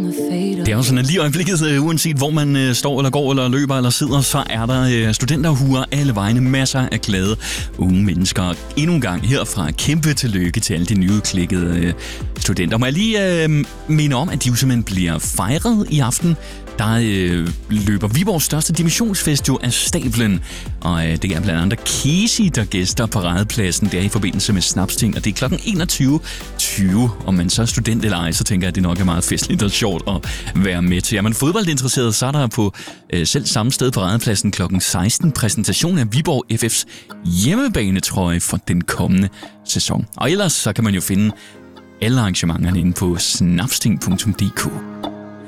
Det er jo sådan, at lige i øjeblikket, uanset hvor man står eller går eller løber eller sidder, så er der studenterhuer alle vegne, masser af glade unge mennesker. Endnu en gang herfra kæmpe tillykke til alle de nyudklikkede studenter. Må jeg lige minde om, at de jo simpelthen bliver fejret i aften. Der løber Viborgs største dimissionsfest jo af stablen, og det er blandt andet Casey, der gæster paradepladsen. Det er i forbindelse med Snapsting, og det er kl. 21.20. Om man så er student eller ej, så tænker jeg, at det nok er meget festligt og sjovt at være med til. Er man fodboldinteresseret, så er der på selv samme sted paradepladsen kl. 16 præsentation af Viborg FF's hjemmebanetrøje for den kommende sæson. Og ellers så kan man jo finde alle arrangementerne inde på snapsting.dk.